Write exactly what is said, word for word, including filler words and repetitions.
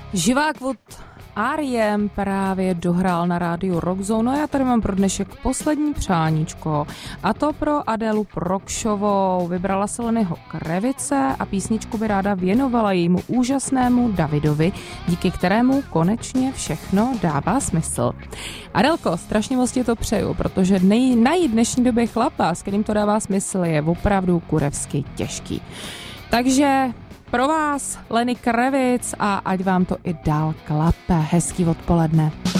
Živák od R E M právě dohrál na rádiu Rockzone. No já tady mám pro dnešek poslední přáníčko. A to pro Adélu Prokšovou. Vybrala se Lennyho Kravice a písničku by ráda věnovala jejímu úžasnému Davidovi, díky kterému konečně všechno dává smysl. Adélko, strašně moc ti to přeju, protože nej, najít dnešní době chlapa, s kterým to dává smysl, je opravdu kurevsky těžký. Takže pro vás Lenny Kravitz a ať vám to i dál klape. Hezký odpoledne.